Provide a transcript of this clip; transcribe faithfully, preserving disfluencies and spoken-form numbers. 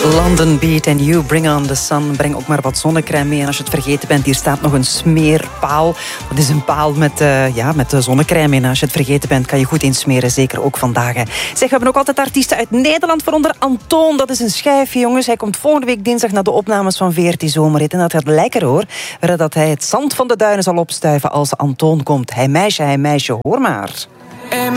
London Beat en You Bring On The Sun. Breng ook maar wat zonnecrème mee. En als je het vergeten bent, hier staat nog een smeerpaal. Dat is een paal met, uh, ja, met zonnecrème in. Als je het vergeten bent, kan je goed insmeren. Zeker ook vandaag. Hè. Zeg, we hebben ook altijd artiesten uit Nederland. Waaronder Antoon, dat is een schijfje, jongens. Hij komt volgende week dinsdag naar de opnames van V R T Zomerhit. En dat gaat lekker, hoor. Dat hij het zand van de duinen zal opstuiven als Antoon komt. Hij meisje, hij meisje, hoor maar.